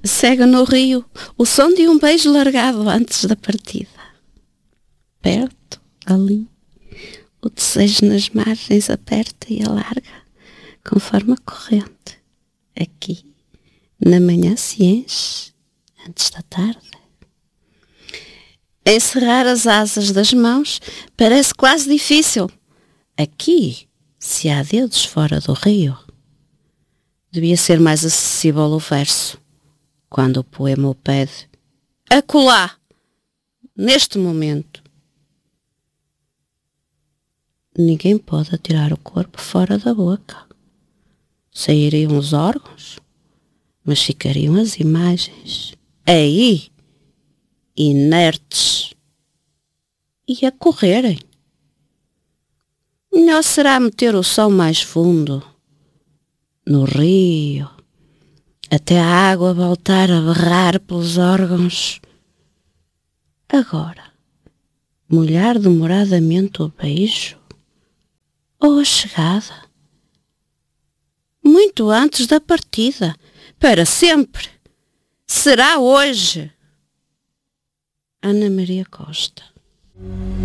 Segue no rio o som de um beijo largado antes da partida. Perto, ali, o desejo nas margens aperta e alarga, conforme a corrente. Aqui, na manhã se enche, antes da tarde. Encerrar as asas das mãos parece quase difícil. Aqui, se há dedos fora do rio. Devia ser mais acessível o verso, quando o poema o pede. Acolá, neste momento. Ninguém pode atirar o corpo fora da boca. Sairiam os órgãos, mas ficariam as imagens. Aí, inertes e a correrem. Melhor será meter o som mais fundo, no rio, até a água voltar a berrar pelos órgãos. Agora, molhar demoradamente o beijo ou a chegada, muito antes da partida, para sempre. Será hoje. Ana Maria Costa.